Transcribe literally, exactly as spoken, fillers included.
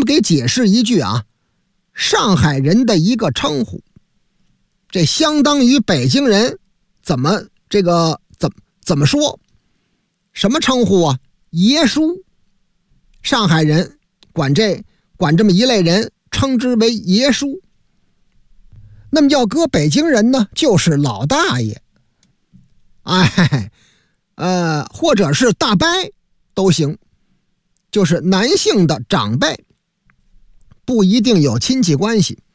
给解释一句啊，上海人的一个称呼，这相当于北京人怎么这个怎怎么说？什么称呼啊？爷叔。上海人管这管这么一类人称之为爷叔。那么要搁北京人呢，就是老大爷，哎，呃，或者是大伯都行，就是男性的长辈，不一定有亲戚关系。